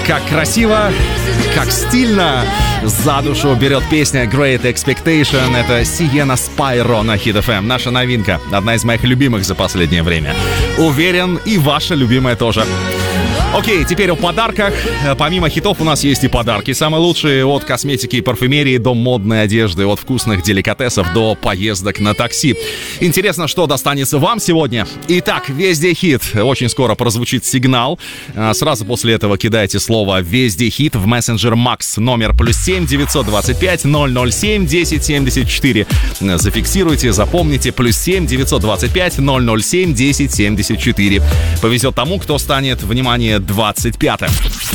Как красиво, как стильно за душу берет песня Great Expectation. Это Sienna Spyro на Hit FM. Наша новинка, одна из моих любимых за последнее время. Уверен, и ваша любимая тоже. Окей, теперь о подарках. Помимо хитов у нас есть и подарки. Самые лучшие, от косметики и парфюмерии до модной одежды, от вкусных деликатесов до поездок на такси. Интересно, что достанется вам сегодня? Итак, «Везде хит». Очень скоро прозвучит сигнал. Сразу после этого кидайте слово «Везде хит» в мессенджер Макс. Номер +7 925 007 1074. Зафиксируйте, запомните. +7 925 007 1074. Повезет тому, кто станет, внимание, 25-м.